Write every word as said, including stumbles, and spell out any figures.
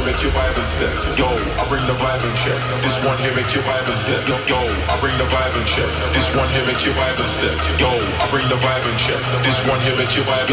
here make you vibe and step. Yo, I bring the vibe and check. This one here make you vibe and step. Yo, yo, I bring the vibe and check. This one here make you vibe and step. Yo, I bring the vibe and check. This one here make you vibe.